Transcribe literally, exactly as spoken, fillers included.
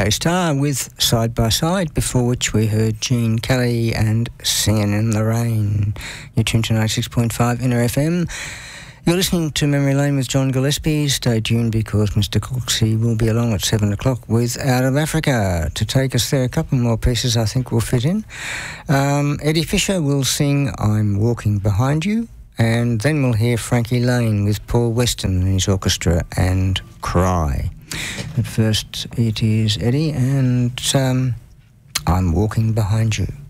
Co-Star with Side by Side, before which we heard Gene Kelly and Singing in the Rain. You're tuned to ninety-six point five Inner F M. You're listening to Memory Lane with John Gillespie. Stay tuned because Mister Cooksey will be along at seven o'clock with Out of Africa to take us there. A couple more pieces I think will fit in. Um, Eddie Fisher will sing I'm Walking Behind You, and then we'll hear Frankie Lane with Paul Weston and his orchestra and Cry. But first it is Eddie and um, I'm Walking Behind You.